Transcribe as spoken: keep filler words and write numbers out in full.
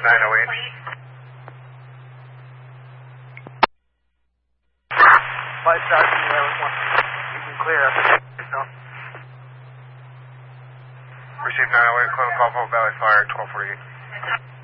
nine oh eight. Five Sergeant eleven one. You can clear up. No. Received nine oh eight, call, call for Valley Fire, twelve forty-eight.